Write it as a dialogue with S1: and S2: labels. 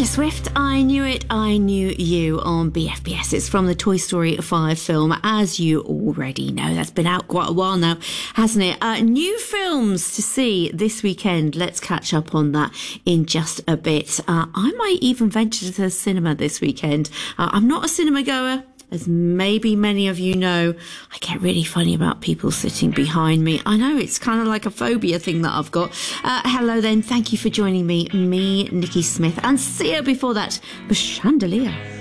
S1: Taylor Swift, I Knew It, I Knew You on BFBS. It's from the Toy Story 5 film, as you already know. That's been out quite a while now, hasn't it? New films to see this weekend. Let's catch up on that in just a bit. I might even venture to the cinema this weekend. I'm not a cinema goer. As maybe many of you know, I get really funny about people sitting behind me. I know, it's kind of like a phobia thing that I've got. Hello then, thank you for joining me, Nikki Smith, and see you before that, the Chandelier.